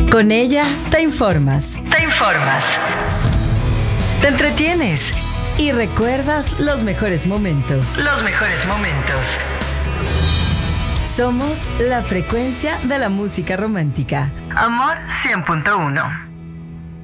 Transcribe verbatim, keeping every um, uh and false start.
Con ella te informas. Te informas. Te entretienes. Y recuerdas los mejores momentos. Los mejores momentos. Somos la frecuencia de la música romántica. Amor cien punto uno.